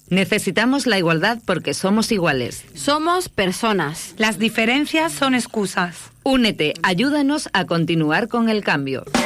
Necesitamos la igualdad porque somos iguales. Somos personas. Las diferencias son excusas. Únete, ayúdanos a continuar con el cambio.